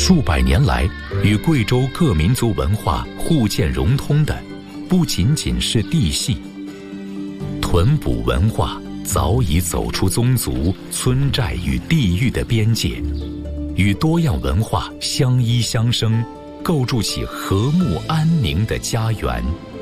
数百年来，与贵州各民族文化互鉴融通的，不仅仅是地系。屯捕文化早已走出宗族、村寨与地域的边界，与多样文化相依相生，构筑起和睦安宁的家园。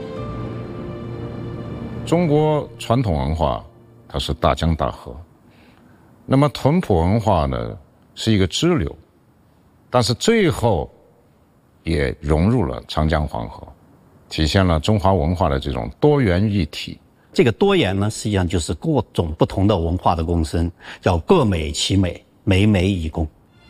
中国传统文化，它是大江大河，那么屯捕文化呢，是一个支流，但是最后也融入了长江黄河，体现了中华文化的这种多元一体。 这个多元呢，实际上就是各种不同的文化的共生，叫各美其美，美美与共。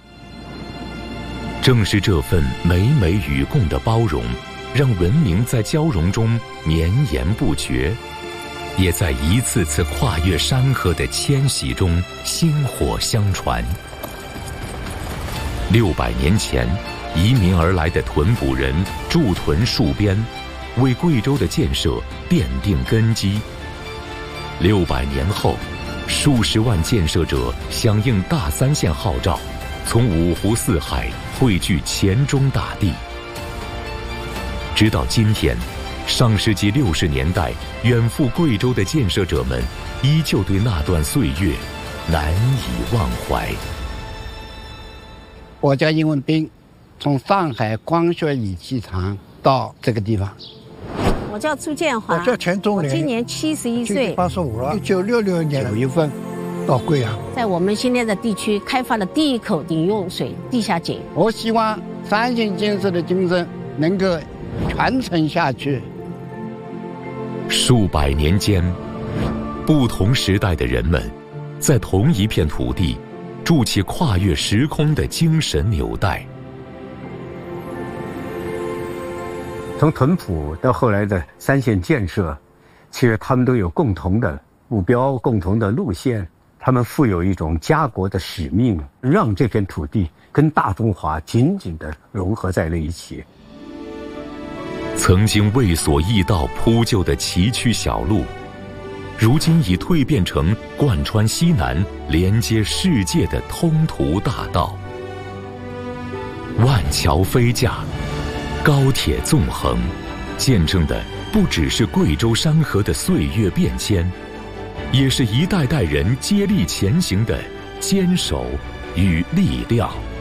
正是这份美美与共的包容，让文明在交融中绵延不绝，也在一次次跨越山河的迁徙中薪火相传。600年前，移民而来的屯捕人驻屯戍边，为贵州的建设奠定根基。600年后，数十万建设者响应大三线号召，从五湖四海汇聚黔中大地。直到今天，上世纪60年代远赴贵州的建设者们，依旧对那段岁月难以忘怀。 我叫殷文斌，从上海光学仪器厂到这个地方。 我叫朱建华， 我叫钱钟林， 我今年71岁 ，85了。1966年9月份到贵阳， 在我们现在的地区开发了第一口饮用水地下井。 我希望3线建设的精神能够传承下去。 数百年间，不同时代的人们在同一片土地筑起跨越时空的精神纽带。 从屯捕到后来的3线建设，其实他们都有共同的目标、共同的路线，他们负有一种家国的使命，让这片土地跟大中华紧紧地融合在了一起。 曾经为所易道铺就的崎岖小路，如今已蜕变成贯穿西南、连接世界的通途大道。万桥飞架，高铁纵横，见证的不只是贵州山河的岁月变迁，也是一代代人接力前行的坚守与力量。